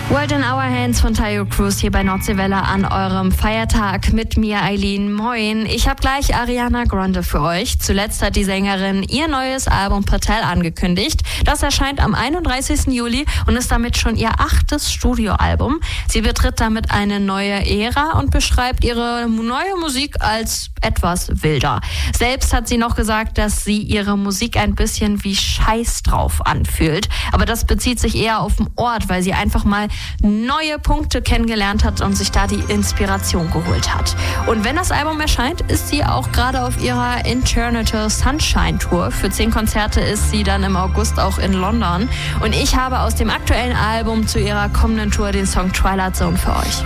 World in Our Hands von Taio Cruz hier bei Nordseewelle an eurem Feiertag mit mir, Eileen. Moin. Ich habe gleich Ariana Grande für euch. Zuletzt hat die Sängerin ihr neues Album Patel angekündigt. Das erscheint am 31. Juli und ist damit schon ihr 8. Studioalbum. Sie betritt damit eine neue Ära und beschreibt ihre neue Musik als etwas wilder. Selbst hat sie noch gesagt, dass sie ihre Musik ein bisschen wie Scheiß drauf anfühlt. Aber das bezieht sich eher auf den Ort, weil sie einfach mal neue Punkte kennengelernt hat und sich da die Inspiration geholt hat. Und wenn das Album erscheint, ist sie auch gerade auf ihrer International Sunshine Tour. Für 10 Konzerte ist sie dann im August auch in London. Und ich habe aus dem aktuellen Album zu ihrer kommenden Tour den Song Twilight Zone für euch.